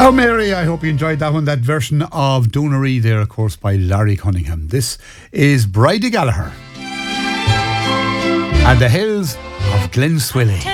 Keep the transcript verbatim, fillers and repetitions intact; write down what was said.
Oh, Mary, I hope you enjoyed that one. That version of Doonery there, of course, by Larry Cunningham. This is Bridie Gallagher and the Hills of Glenswilly.